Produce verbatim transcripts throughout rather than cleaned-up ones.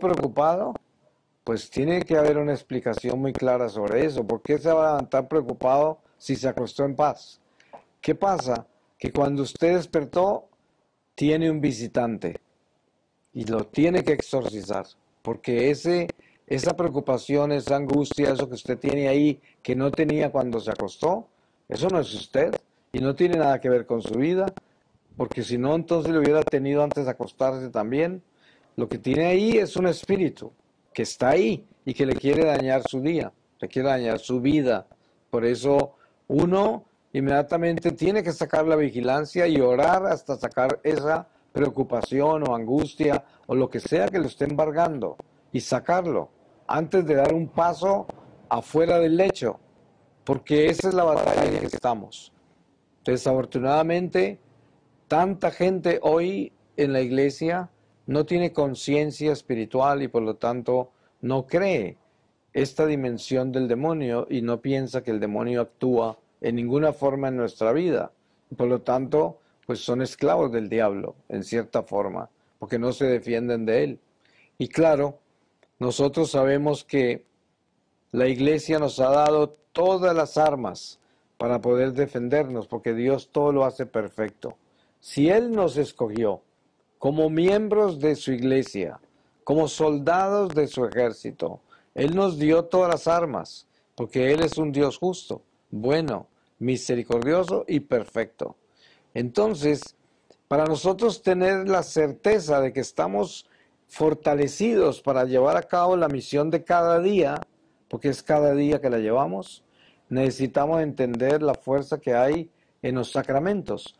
preocupado, pues tiene que haber una explicación muy clara sobre eso. ¿Por qué se va a levantar preocupado si se acostó en paz? ¿Qué pasa? Que cuando usted despertó, tiene un visitante y lo tiene que exorcizar, porque ese, esa preocupación, esa angustia, eso que usted tiene ahí, que no tenía cuando se acostó, eso no es usted y no tiene nada que ver con su vida, porque si no, entonces lo hubiera tenido antes de acostarse también. Lo que tiene ahí es un espíritu que está ahí y que le quiere dañar su día, le quiere dañar su vida. Por eso uno inmediatamente tiene que sacar la vigilancia y orar hasta sacar esa preocupación o angustia o lo que sea que lo esté embargando y sacarlo antes de dar un paso afuera del lecho, porque esa es la batalla en que estamos. Desafortunadamente, tanta gente hoy en la iglesia no tiene conciencia espiritual y por lo tanto no cree esta dimensión del demonio y no piensa que el demonio actúa en ninguna forma en nuestra vida. Por lo tanto, pues son esclavos del diablo, en cierta forma, porque no se defienden de él. Y claro, nosotros sabemos que la iglesia nos ha dado todas las armas para poder defendernos, porque Dios todo lo hace perfecto. Si Él nos escogió como miembros de su iglesia, como soldados de su ejército, Él nos dio todas las armas, porque Él es un Dios justo, bueno, misericordioso y perfecto. Entonces, para nosotros tener la certeza de que estamos fortalecidos para llevar a cabo la misión de cada día, porque es cada día que la llevamos, necesitamos entender la fuerza que hay en los sacramentos.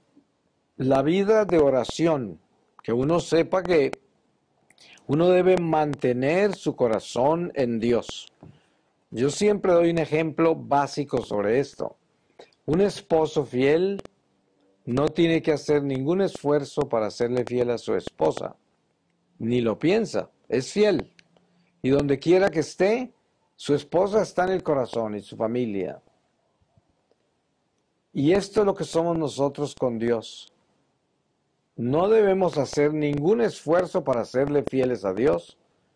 La vida de oración, que uno sepa que uno debe mantener su corazón en Dios. Yo siempre doy un ejemplo básico sobre esto. Un esposo fiel no tiene que hacer ningún esfuerzo para serle fiel a su esposa, ni lo piensa, es fiel. Y donde quiera que esté, su esposa está en el corazón y su familia. Y esto es lo que somos nosotros con Dios. No debemos hacer ningún esfuerzo para serle fieles a Dios,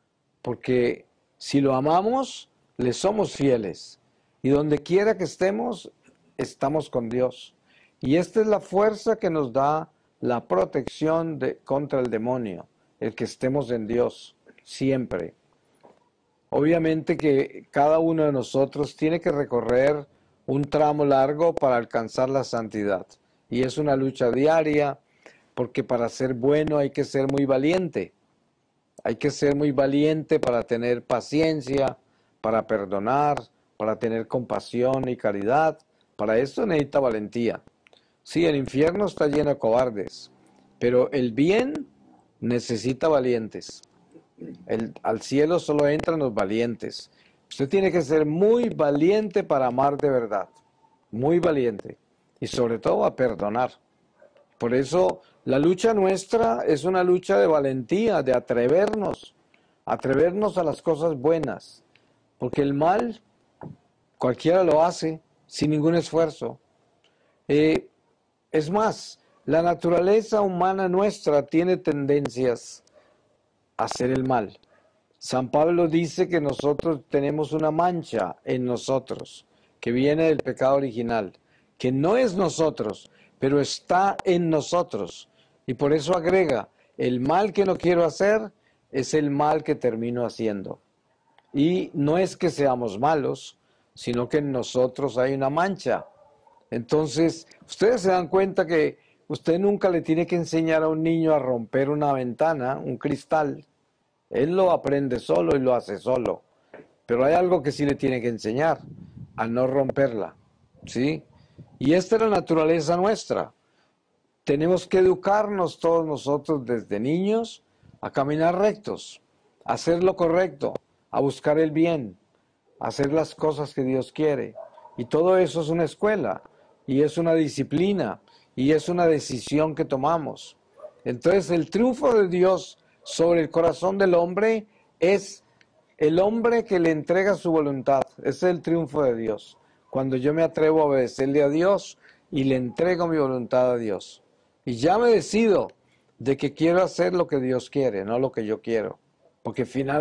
porque si lo amamos, le somos fieles. Y donde quiera que estemos, estamos con Dios. Y esta es la fuerza que nos da la protección de, contra el demonio, el que estemos en Dios, siempre. Obviamente que cada uno de nosotros tiene que recorrer un tramo largo para alcanzar la santidad. Y es una lucha diaria, porque para ser bueno hay que ser muy valiente. Hay que ser muy valiente para tener paciencia, para perdonar, para tener compasión y caridad. Para esto necesita valentía. Sí, el infierno está lleno de cobardes, pero el bien necesita valientes. El, al cielo solo entran los valientes. Usted tiene que ser muy valiente para amar de verdad, muy valiente, y sobre todo a perdonar. Por eso la lucha nuestra es una lucha de valentía, de atrevernos, atrevernos a las cosas buenas, porque el mal cualquiera lo hace sin ningún esfuerzo. Eh, es más, la naturaleza humana nuestra tiene tendencias a hacer el mal. San Pablo dice que nosotros tenemos una mancha en nosotros, que viene del pecado original, que no es nosotros, pero está en nosotros. Y por eso agrega, el mal que no quiero hacer es el mal que termino haciendo. Y no es que seamos malos, sino que en nosotros hay una mancha. Entonces, ustedes se dan cuenta que usted nunca le tiene que enseñar a un niño a romper una ventana, un cristal. Él lo aprende solo y lo hace solo. Pero hay algo que sí le tiene que enseñar, a no romperla, ¿sí? Y esta es la naturaleza nuestra. Tenemos que educarnos todos nosotros desde niños a caminar rectos, a hacer lo correcto, a buscar el bien, a hacer las cosas que Dios quiere. Y todo eso es una escuela, y es una disciplina, y es una decisión que tomamos. Entonces el triunfo de Dios sobre el corazón del hombre es el hombre que le entrega su voluntad. Ese es el triunfo de Dios. Cuando yo me atrevo a obedecerle a Dios y le entrego mi voluntad a Dios. Y ya me decido de que quiero hacer lo que Dios quiere, no lo que yo quiero. porque finalmente